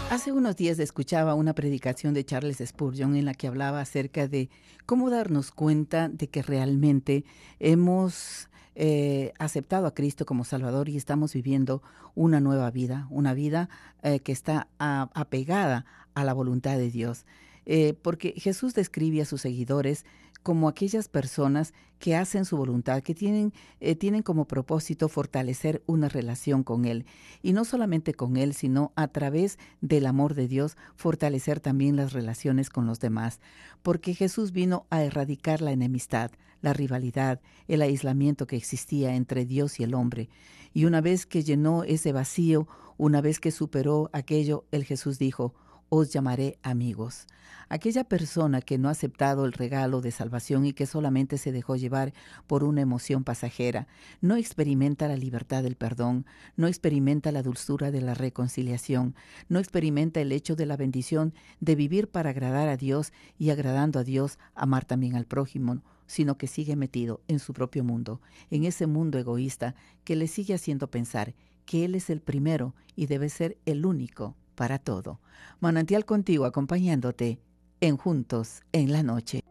Hace unos días escuchaba una predicación de Charles Spurgeon en la que hablaba acerca de cómo darnos cuenta de que realmente hemos aceptado a Cristo como Salvador y estamos viviendo una nueva vida, una vida que está apegada a la voluntad de Dios. Porque Jesús describe a sus seguidores como aquellas personas que hacen su voluntad, que tienen como propósito fortalecer una relación con Él. Y no solamente con Él, sino a través del amor de Dios, fortalecer también las relaciones con los demás. Porque Jesús vino a erradicar la enemistad, la rivalidad, el aislamiento que existía entre Dios y el hombre. Y una vez que llenó ese vacío, una vez que superó aquello, el Jesús dijo: os llamaré amigos. Aquella persona que no ha aceptado el regalo de salvación y que solamente se dejó llevar por una emoción pasajera, no experimenta la libertad del perdón, no experimenta la dulzura de la reconciliación, no experimenta el hecho de la bendición de vivir para agradar a Dios y agradando a Dios, amar también al prójimo, sino que sigue metido en su propio mundo, en ese mundo egoísta que le sigue haciendo pensar que Él es el primero y debe ser el único para todo. Manantial Contigo, acompañándote en Juntos en la Noche.